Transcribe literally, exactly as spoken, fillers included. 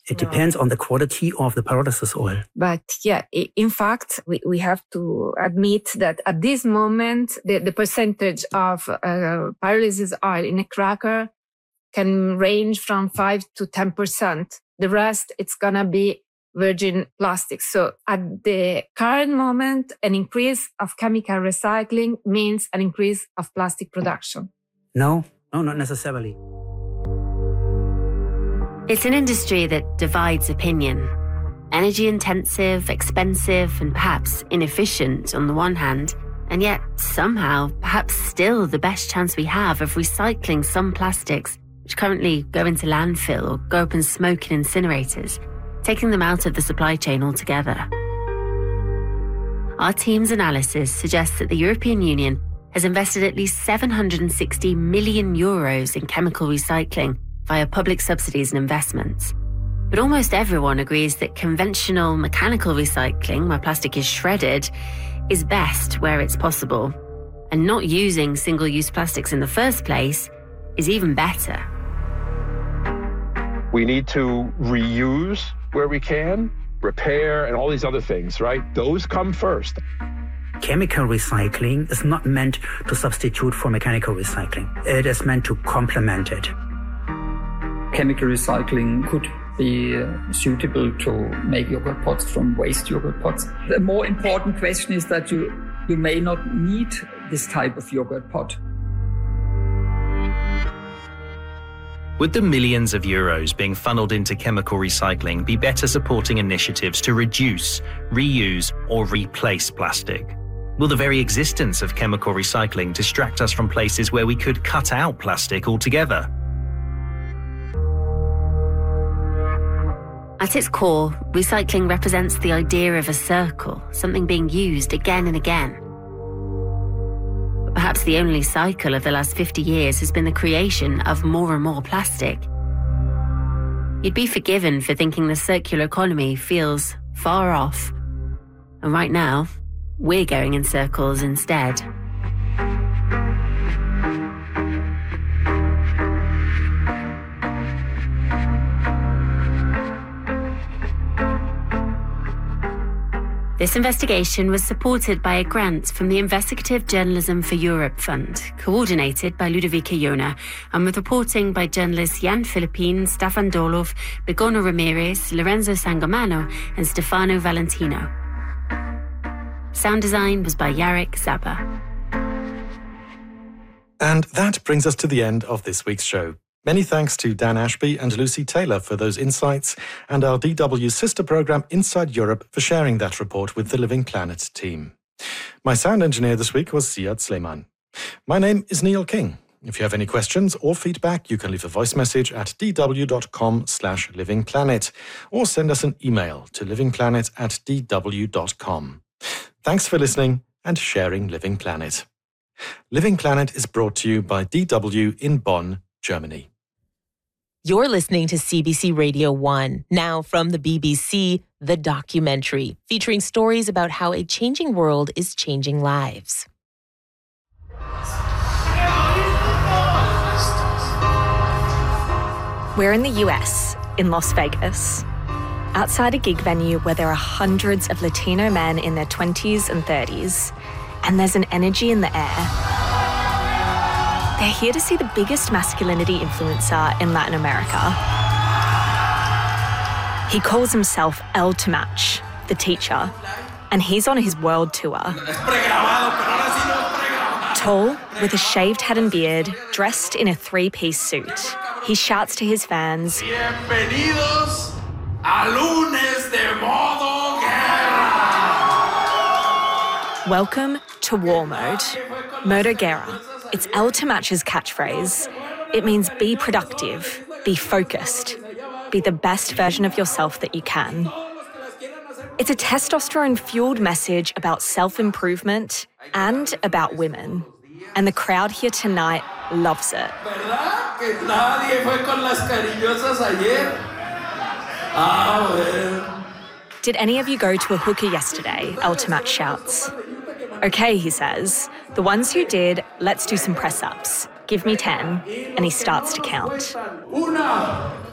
It depends on the quality of the pyrolysis oil. But yeah, in fact, we, we have to admit that at this moment, the, the percentage of uh, pyrolysis oil in a cracker can range from five to ten percent. The rest, it's going to be virgin plastic. So at the current moment, an increase of chemical recycling means an increase of plastic production. No, no, not necessarily. It's an industry that divides opinion. Energy intensive, expensive, and perhaps inefficient on the one hand, and yet somehow perhaps still the best chance we have of recycling some plastics which currently go into landfill or go up in smoke in incinerators, taking them out of the supply chain altogether. Our team's analysis suggests that the European Union has invested at least seven hundred sixty million euros in chemical recycling via public subsidies and investments. But almost everyone agrees that conventional mechanical recycling, where plastic is shredded, is best where it's possible. And not using single-use plastics in the first place is even better. We need to reuse where we can, repair, and all these other things, right? Those come first. Chemical recycling is not meant to substitute for mechanical recycling. It is meant to complement it. Chemical recycling could be uh, suitable to make yogurt pots from waste yogurt pots. The more important question is that you, you may not need this type of yogurt pot. Would the millions of euros being funneled into chemical recycling be better supporting initiatives to reduce, reuse, or replace plastic? Will the very existence of chemical recycling distract us from places where we could cut out plastic altogether? At its core, recycling represents the idea of a circle, something being used again and again. But perhaps the only cycle of the last fifty years has been the creation of more and more plastic. You'd be forgiven for thinking the circular economy feels far off. And right now, we're going in circles instead. This investigation was supported by a grant from the Investigative Journalism for Europe Fund, coordinated by Ludovica Jona, and with reporting by journalists Jan Philippine, Stefan Dolov, Begoña Ramirez, Lorenzo Sangomano, and Stefano Valentino. Sound design was by Jarek Zaba. And that brings us to the end of this week's show. Many thanks to Dan Ashby and Lucy Taylor for those insights, and our D W sister programme Inside Europe for sharing that report with the Living Planet team. My sound engineer this week was Ziad Sleiman. My name is Neil King. If you have any questions or feedback, you can leave a voice message at dw.com slash livingplanet or send us an email to livingplanet at dw.com. Thanks for listening and sharing Living Planet. Living Planet is brought to you by D W in Bonn, Germany. You're listening to C B C Radio one. Now from the B B C, The Documentary, featuring stories about how a changing world is changing lives. We're in the U S, in Las Vegas, outside a gig venue where there are hundreds of Latino men in their twenties and thirties, and there's an energy in the air. They're here to see the biggest masculinity influencer in Latin America. He calls himself El Temach, the teacher, and he's on his world tour. Tall, with a shaved head and beard, dressed in a three-piece suit, he shouts to his fans, "Bienvenidos a lunes de modo guerra." Welcome to War Mode, Modo Guerra. It's El Temach's catchphrase. It means be productive, be focused, be the best version of yourself that you can. It's a testosterone-fueled message about self-improvement and about women. And the crowd here tonight loves it. Did any of you go to a hooker yesterday? El Temach shouts. Okay, he says. The ones who did, let's do some press-ups. Give me ten. And he starts to count. Una,